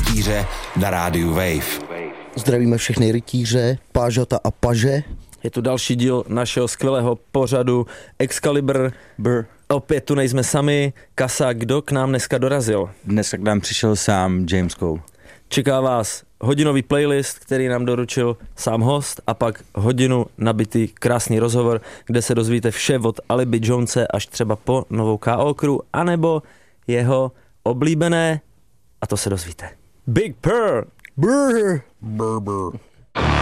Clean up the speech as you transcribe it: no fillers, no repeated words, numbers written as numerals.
rytíře na rádiu Wave. Zdravíme všechny rytíře, pážata a paže. Je tu další díl našeho skvělého pořadu Excalibur. Opět tu nejsme sami. Kasa, kdo k nám dneska dorazil? Dneska k nám přišel sám James Cole. Čeká vás hodinový playlist, který nám doručil sám host, a pak hodinu nabitý krásný rozhovor, kde se dozvíte vše od Alibi Jonese až třeba po novou K.O. Crew, anebo jeho oblíbené, a to se dozvíte. Big Purr! Brr. Brr.